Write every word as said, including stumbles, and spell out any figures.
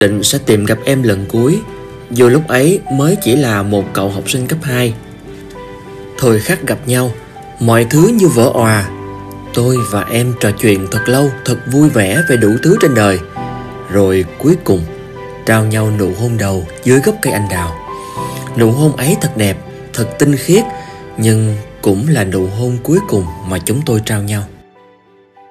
Định sẽ tìm gặp em lần cuối, dù lúc ấy mới chỉ là một cậu học sinh cấp hai. Thời khắc gặp nhau, mọi thứ như vỡ òa. Tôi và em trò chuyện thật lâu, thật vui vẻ về đủ thứ trên đời. Rồi cuối cùng trao nhau nụ hôn đầu dưới gốc cây anh đào. Nụ hôn ấy thật đẹp, thật tinh khiết, nhưng cũng là nụ hôn cuối cùng mà chúng tôi trao nhau.